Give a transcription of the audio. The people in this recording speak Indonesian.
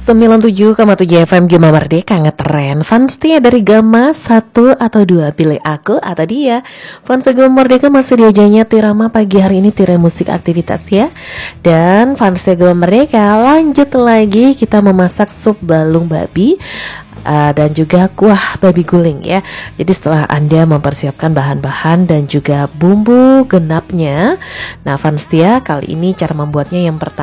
97,7 FM Gema Merdeka ngetren. Fanstia dari Gama 1 atau 2, pilih aku atau dia. Fans Gema Merdeka masih diajanya Tirama pagi hari ini, tirai musik aktivitas ya. Dan Fanstia Gema Merdeka lanjut lagi, kita memasak sup balung babi dan juga kuah babi guling ya. Jadi setelah Anda mempersiapkan bahan-bahan dan juga bumbu genapnya, nah Fanstia kali ini cara membuatnya yang pertama